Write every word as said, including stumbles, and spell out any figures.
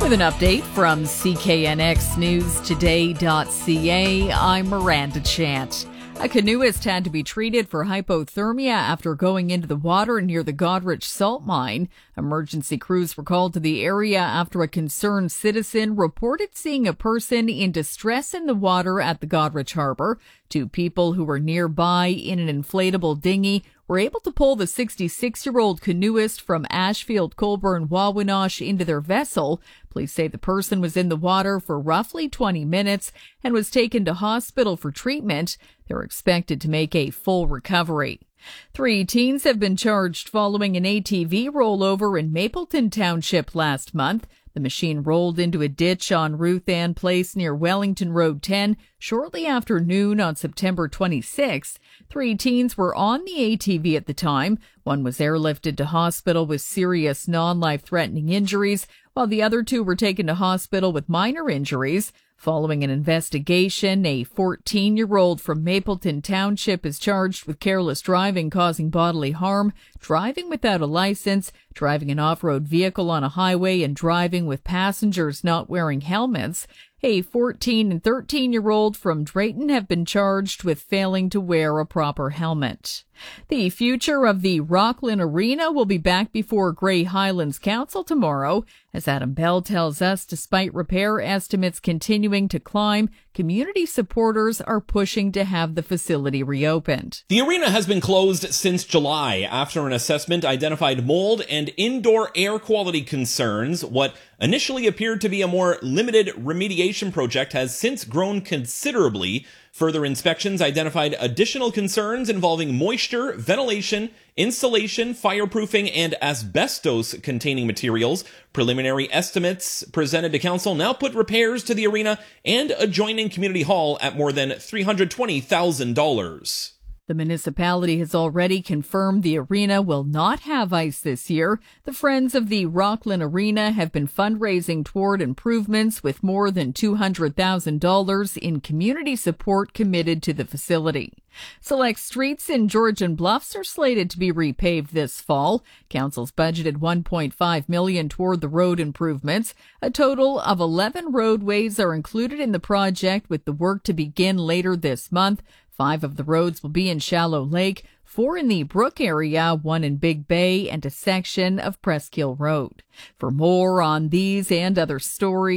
With an update from C K N X News Today dot C A, I'm Miranda Chant. A canoeist had to be treated for hypothermia after going into the water near the Goderich salt mine. Emergency crews were called to the area after a concerned citizen reported seeing a person in distress in the water at the Goderich harbor. Two people who were nearby in an inflatable dinghy were able to pull the sixty-six-year-old canoeist from Ashfield, Colborne, Wawanosh into their vessel. Police say the person was in the water for roughly twenty minutes and was taken to hospital for treatment. They're expected to make a full recovery. Three teens have been charged following an A T V rollover in Mapleton Township last month. The machine rolled into a ditch on Ruth Ann Place near Wellington Road ten shortly after noon on September twenty-sixth. Three teens were on the A T V at the time. One was airlifted to hospital with serious non-life-threatening injuries, while the other two were taken to hospital with minor injuries. Following an investigation, a fourteen-year-old from Mapleton Township is charged with careless driving causing bodily harm, driving without a license, driving an off-road vehicle on a highway, and driving with passengers not wearing helmets. A fourteen and thirteen-year-old from Drayton have been charged with failing to wear a proper helmet. The future of the Rockland Arena will be back before Grey Highlands Council tomorrow. As Adam Bell tells us, despite repair estimates continuing to climb, community supporters are pushing to have the facility reopened. The arena has been closed since July after an assessment identified mold and indoor air quality concerns. What initially appeared to be a more limited remediation project has since grown considerably. Further inspections identified additional concerns involving moisture, ventilation, insulation, fireproofing, and asbestos-containing materials. Preliminary estimates presented to council now put repairs to the arena and adjoining community hall at more than three hundred twenty thousand dollars. The municipality has already confirmed the arena will not have ice this year. The Friends of the Rockland Arena have been fundraising toward improvements with more than two hundred thousand dollars in community support committed to the facility. Select streets in Georgian Bluffs are slated to be repaved this fall. Council's budgeted one point five million dollars toward the road improvements. A total of eleven roadways are included in the project, with the work to begin later this month. Five of the roads will be in Shallow Lake, four in the Brook area, one in Big Bay, and a section of Presskill Road. For more on these and other stories,